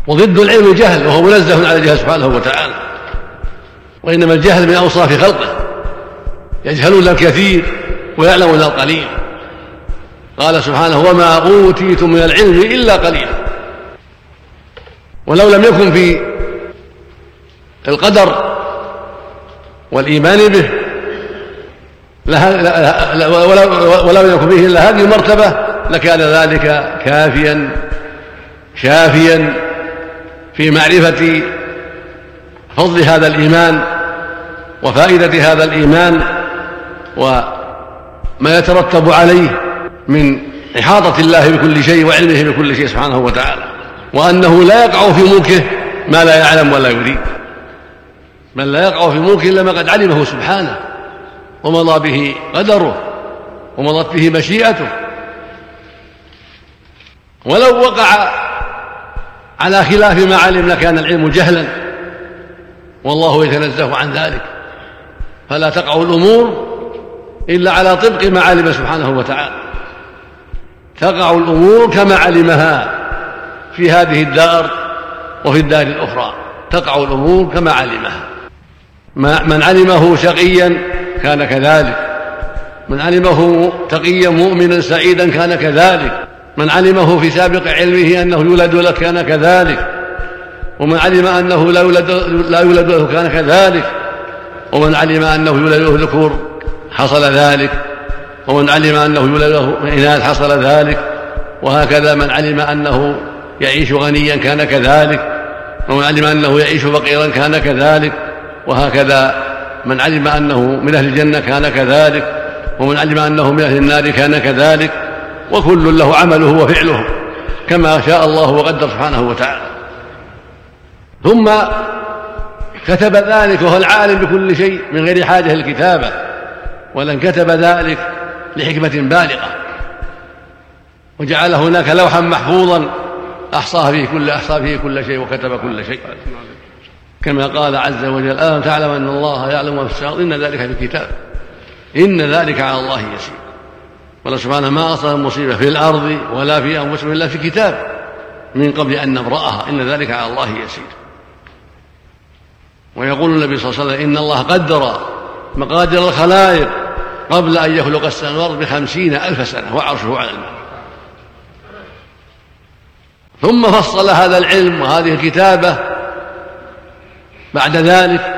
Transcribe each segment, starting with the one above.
وضد العلم الجهل وهو منزه على الجهل سبحانه وتعالى، وإنما الجهل من أوصاف خلقه، يجهلون الكثير ويعلمون القليل. قال سبحانه وما أوتيتم من العلم إلا قليلا. ولو لم يكن في القدر والإيمان به ولو يكن به إلا هذه المرتبة لكان ذلك كافيا شافيا في معرفة فضل هذا الإيمان وفائدة هذا الإيمان وما يترتب عليه من إحاطة الله بكل شيء وعلمه بكل شيء سبحانه وتعالى، وأنه لا يقع في ملكه ما لا يعلم ولا يريد، بل لا يقع في ملكه إلا ما قد علمه سبحانه ومضى به قدره ومضت به مشيئته. ولو وقع على خلاف ما علم لكان العلم جهلا، والله يتنزه عن ذلك، فلا تقع الأمور إلا على طبق ما علم سبحانه وتعالى، تقع الأمور كما علمها في هذه الدار وفي الدار الأخرى، تقع الأمور كما علمها. من علمه شقيا كان كذلك، من علمه تقيا مؤمنا سعيدا كان كذلك، من علمه في سابق علمه أنه يولد له كان كذلك، ومن علم أنه لا يولد له كان كذلك، ومن علم أنه يولد له ذكور حصل ذلك، ومن علم أنه يولد له إناث حصل ذلك، وهكذا من علم أنه يعيش غنيا كان كذلك، ومن علم أنه يعيش فقيرا كان كذلك، وهكذا من علم أنه من أهل الجنة كان كذلك، ومن علم أنه من أهل النار كان كذلك، وكل له عمله وفعله كما شاء الله وقدر سبحانه وتعالى. ثم كتب ذلك وهو العالم بكل شيء من غير حاجة للكتابة، ولن كتب ذلك لحكمة بالغة، وجعل هناك لوحا محفوظا أحصى فيه كل شيء وكتب كل شيء، كما قال عز وجل ألم تعلم أن الله يعلم ما في السماوات إن ذلك في الكتاب إن ذلك على الله يسير. قال سبحانه ما أصاب مصيبة في الأرض ولا في أنفسهم إلا في كتاب من قبل أن نبرأها إن ذلك على الله يسير. ويقول النبي صلى الله عليه وسلم إن الله قدر مقادير الخلائق قبل أن يخلق السماوات ب50,000 سنة وعرشه على الماء، ثم فصل هذا العلم وهذه الكتابة بعد ذلك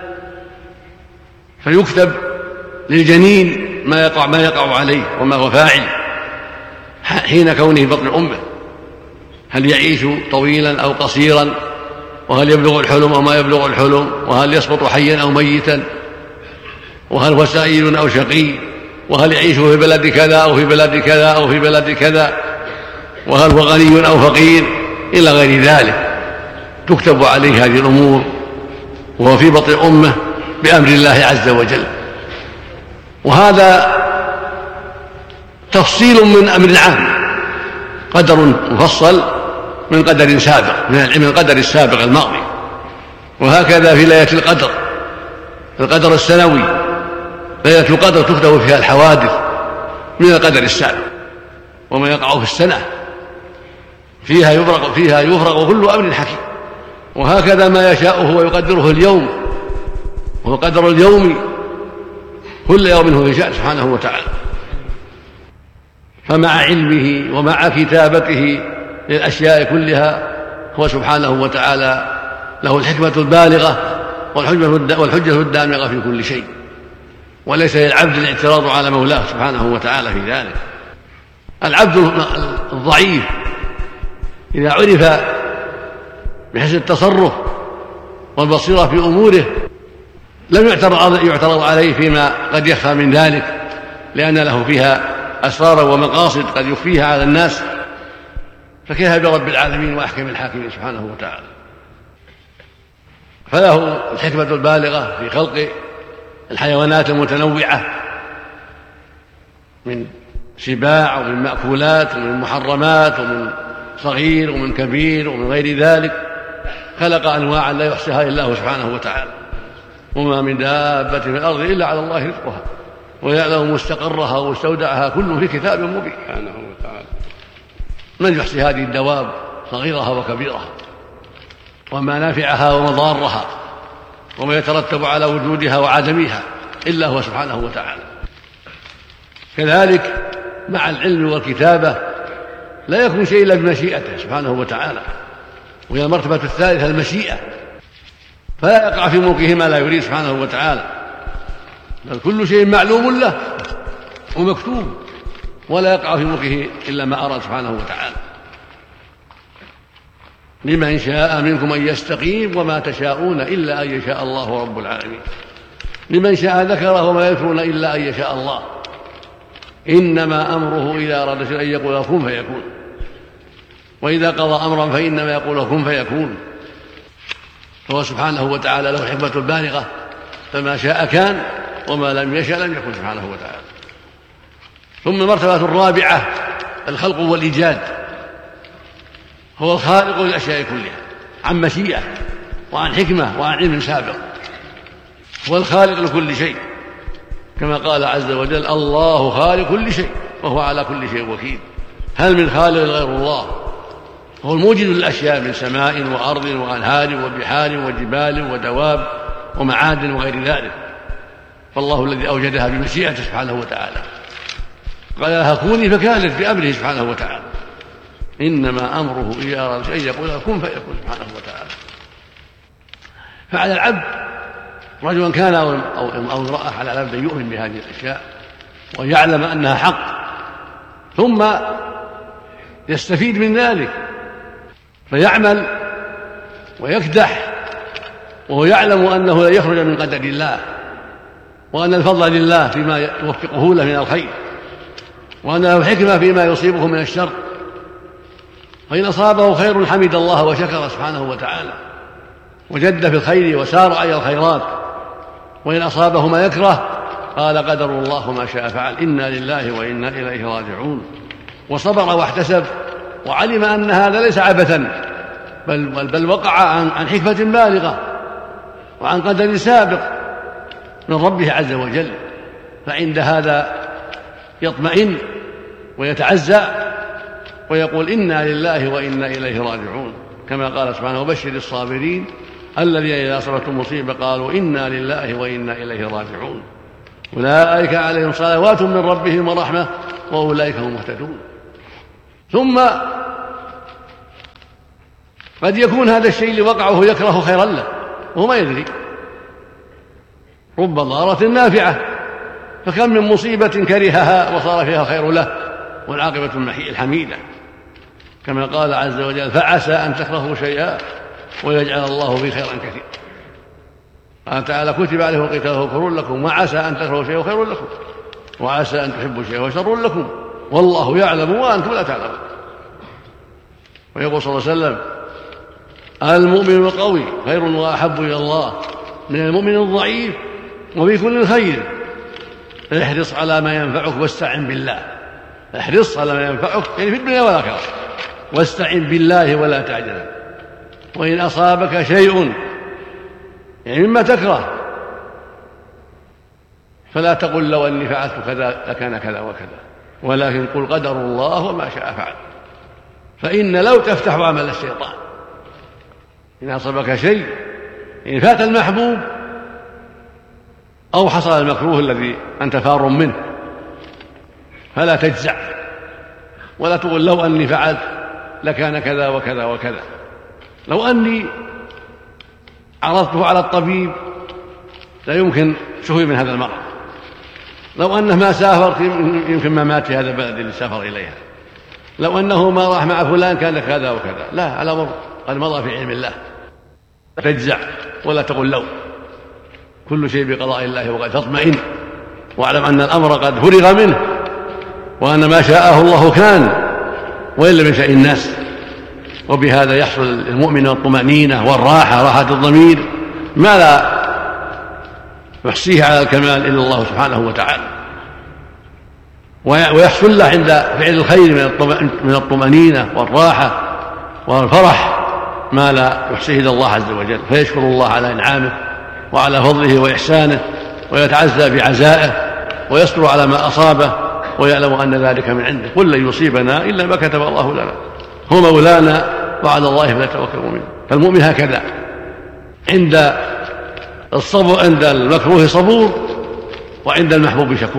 فيكتب للجنين ما يقع عليه وما هو فاعل حين كونه بطن أمه، هل يعيش طويلا أو قصيرا، وهل يبلغ الحلم أو ما يبلغ الحلم، وهل يسقط حيا أو ميتا، وهل هو سعيد أو شقي، وهل يعيش في بلد كذا أو في بلد كذا أو في بلد كذا، وهل هو غني أو فقير إلى غير ذلك، تكتب عليه هذه الأمور وهو في بطن أمه بأمر الله عز وجل. وهذا تفصيل من أمر عام، قدر مفصل من قدر سابق، من القدر السابق الماضي. وهكذا في ليلة القدر، القدر السنوي، ليلة القدر تكتب فيها الحوادث من القدر السابق وما يقع في السنة، فيها يفرق كل أمر حكيم. وهكذا ما يشاءه ويقدره اليوم، وهو قدر اليوم، كل يوم هو في شأن سبحانه وتعالى. فمع علمه ومع كتابته للأشياء كلها هو سبحانه وتعالى له الحكمة البالغة والحجة الدامغة في كل شيء، وليس للعبد الاعتراض على مولاه سبحانه وتعالى في ذلك. العبد الضعيف إذا عرف بحسن التصرف والبصيرة في أموره لم يعترض عليه فيما قد يخفى من ذلك، لأن له فيها أسرارا ومقاصد قد يخفيها على الناس، فكيف برب العالمين وأحكم الحاكمين سبحانه وتعالى. فله الحكمة البالغة في خلق الحيوانات المتنوعة من سباع ومن مأكولات ومن محرمات ومن صغير ومن كبير ومن غير ذلك، خلق أنواعا لا يحصيها إلا الله سبحانه وتعالى. وما من دابة في الأرض إلا على الله رزقها ويعلم مستقرها ومستودعها كله في كتاب مبين سبحانه وتعالى. من يحصي هذه الدواب صغيرها وكبيرها؟ ومنافعها ومضارها وما يترتب على وجودها وعدمها إلا هو سبحانه وتعالى. كذلك مع العلم والكتابة لا يكون شيء إلا بمشيئته سبحانه وتعالى، وهي المرتبة الثالثة المشيئة، فلا يقع في ملكه ما لا يريد سبحانه وتعالى، بل كل شيء معلوم له ومكتوب، ولا يقع في ملكه إلا ما أراد سبحانه وتعالى. لمن شاء منكم أن يستقيم وما تشاءون إلا أن يشاء الله رب العالمين. لمن شاء ذكره وما يذكرون إلا أن يشاء الله. إنما أمره إذا أراد شيئا أن يقول كن فيكون، وإذا قضى أمرا فإنما يقول كن فيكون. فهو سبحانه وتعالى له الحكمة البالغة، فما شاء كان وما لم يشاء لم يكن سبحانه وتعالى. ثم المرتبة الرابعة الخلق والإيجاد. هو الخالق للأشياء كلها عن مشيئة وعن حكمة وعن علم سابق، هو الخالق لكل شيء، كما قال عز وجل الله خالق كل شيء وهو على كل شيء وكيل. هل من خالق غير الله؟ هو الموجد للأشياء من سماء وأرض وأنهار وبحار وجبال ودواب ومعادن وغير ذلك، فالله الذي أوجدها بمشيئته سبحانه وتعالى، قال لها كوني فكانت بأمره سبحانه وتعالى. إنما أمره إذا أراد شيئا يقول كن فيكون سبحانه وتعالى. فعلى العبد رجلا كان أو امرأة، على العبد أن يؤمن بهذه الأشياء ويعلم أنها حق، ثم يستفيد من ذلك فيعمل ويكدح وهو يعلم أنه لا يخرج من قدر الله، وأن الفضل لله فيما يوفقه له من الخير، وأن له حكمة فيما يصيبه من الشر. فإن أصابه خير حمد الله وشكر سبحانه وتعالى وجد في الخير وسار أي الخيرات، وإن أصابه ما يكره قال قدر الله ما شاء فعل، إنا لله وإنا إليه راجعون. وصبر واحتسب وعلم أن هذا ليس عبثا، بل وقع عن حكمة بالغة وعن قدر سابق من ربه عز وجل. فعند هذا يطمئن ويتعزى ويقول إنا لله وإنا إليه راجعون، كما قال سبحانه وبشر الصابرين الذين إذا أصابتهم مصيبة قالوا إنا لله وإنا إليه راجعون أولئك عليهم صلوات من ربهم ورحمة وأولئك هم مهتدون. ثم قد يكون هذا الشيء اللي وقعه يكره خيرا له وهو ما يدري، رب ضارة نافعة، فكم من مصيبة كرهها وصار فيها خير له والعاقبة الحميدة، كما قال عز وجل فعسى أن تكرهوا شيئا ويجعل الله فيه خيرا كثيرا. قال تعالى كتب عليه القتال وهو كر لكم، وعسى أن تكرهوا شيئا خير لكم، وعسى أن تحبوا شيئا وشر لكم، والله يعلم وأنتم لا تعلمون. ويقول صلى الله عليه وسلم المؤمن القوي خير وأحب إلى الله من المؤمن الضعيف وفي كل خير، احرص على ما ينفعك واستعن بالله. احرص على ما ينفعك يعني في الدنيا والآخرة، واستعن بالله ولا تعجل. وإن أصابك شيء يعني مما تكره فلا تقل لو أني فعلت كذا لكان كذا وكذا، ولكن قل قدر الله وما شاء فعل. فإن لو تفتح عمل الشيطان. إن أصابك شيء إن فات المحبوب أو حصل المكروه الذي أنت فار منه فلا تجزع ولا تقول لو أني فعلت لكان كذا وكذا وكذا، لو أني عرضته على الطبيب لا يمكن شفي من هذا المرض، لو أنه ما سافر يمكن ما مات في هذا البلد اللي سافر إليها، لو أنه ما راح مع فلان كان كذا وكذا. لا، على مر قد مضى في علم الله. تجزع ولا تقول لو، كل شيء بقضاء الله وقد تطمئن، واعلم أن الأمر قد فرغ منه، وأن ما شاءه الله كان وإن لم يشاء الناس. وبهذا يحصل المؤمن الطمأنينة والراحة، راحة الضمير ما لا يحصيه على الكمال إلا الله سبحانه وتعالى، ويحصل له عند فعل الخير من الطمأنينة والراحة والفرح ما لا يحصيه إلا الله عز وجل، فيشكر الله على إنعامه وعلى فضله وإحسانه ويتعزى بعزائه ويصبر على ما أصابه ويعلم أن ذلك من عنده. قل لن يصيبنا إلا ما كتب الله لنا، هو مولانا وعلى الله فليتوكل المؤمنون. فالمؤمن هكذا عند المكروه صبور، وعند المحبوب شكور.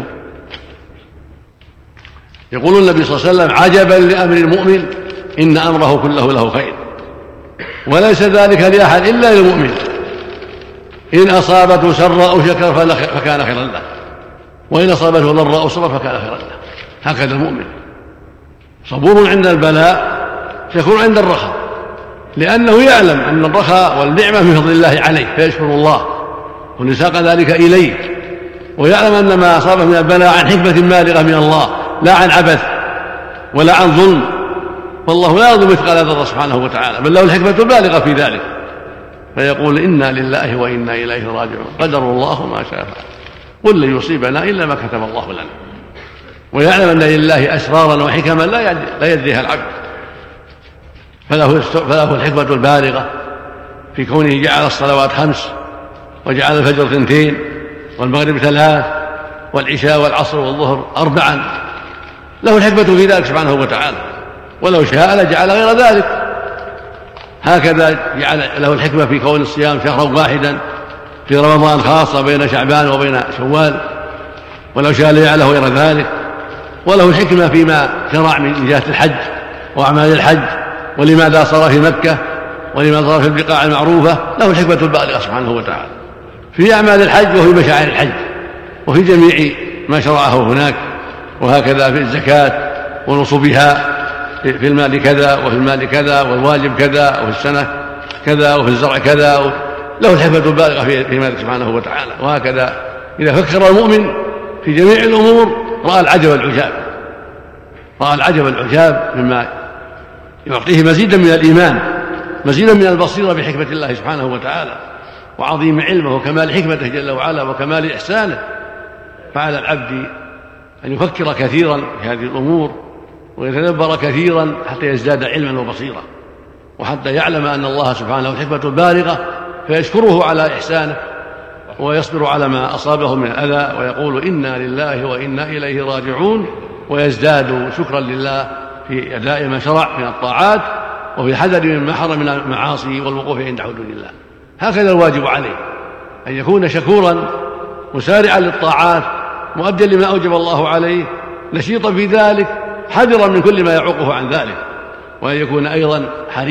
يقول النبي صلى الله عليه وسلم: عجبا لأمر المؤمن إن أمره كله له خير، وليس ذلك لأحد إلا للمؤمن، إن أصابته سراء شكر فكان خيرا له، وإن أصابته ضراء صبر فكان خيرا له. هكذا المؤمن صبور عند البلاء، شكور عند الرخاء، لأنه يعلم أن الرخاء والنعمة من فضل الله عليه فيشكر الله ونساق ذلك إليه، ويعلم أن ما أصابه من البلاء عن حكمة بالغة من الله، لا عن عبث ولا عن ظلم، والله لا يظلم مثقال ذرة سبحانه وتعالى، بل له الحكمة البالغة في ذلك، فيقول: إنا لله وإنا إليه راجعون، قدر الله ما شاء فعل، قل لن يصيبنا إلا ما كتب الله لنا. ويعلم أن لله أسرارا وحكما لا يدريها العبد، فله الحكمة البالغة في كونه جعل الصلوات 5، وجعل الفجر 2، والمغرب 3، والعشاء والعصر والظهر 4، له الحكمة في ذلك سبحانه وتعالى، ولو شاء لجعل غير ذلك. هكذا جعل له الحكمة في كون الصيام شهرا واحدا في رمضان خاصة بين شعبان وبين شوال، ولو شاء لجعله غير ذلك. وله الحكمة فيما شرع من جهة الحج وأعمال الحج، ولماذا صار في مكة ولماذا صار في البقاع المعروفة، له الحكمة البالغة سبحانه وتعالى في أعمال الحج وفي مشاعر الحج وفي جميع ما شرعه هناك. وهكذا في الزكاة ونصبها، في المال كذا وفي المال كذا، والواجب كذا، وفي السنة كذا، وفي الزرع كذا، له الحكمة البالغة في ذلك سبحانه وتعالى. وهكذا إذا فكر المؤمن في جميع الأمور رأى العجب العجاب مما يعطيه مزيدا من الإيمان، مزيدا من البصيرة بحكمة الله سبحانه وتعالى وعظيم علمه وكمال حكمته جل وعلا وكمال إحسانه. فعلى العبد أن يفكر كثيرا في هذه الأمور ويتدبر كثيرا حتى يزداد علما وبصيرة، وحتى يعلم أن الله سبحانه الحكمة البالغة فيشكره على إحسانه ويصبر على ما أصابه من الأذى، ويقول: إنا لله وإنا إليه راجعون، ويزداد شكرا لله في أداء ما شرع من الطاعات وفي الحذر مما حرم من المعاصي والوقوف عند حدود الله. هكذا الواجب عليه أن يكون شكورا مسارعا للطاعات، مؤديا لما أوجب الله عليه، نشيطا في ذلك، حذرا من كل ما يعوقه عن ذلك، وأن يكون أيضا حريصا